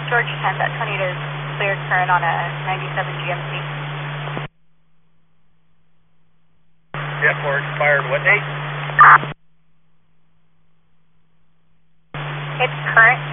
George 10, that 20 is clear current on a 97 GMC. Jet 4 expired what date? It's current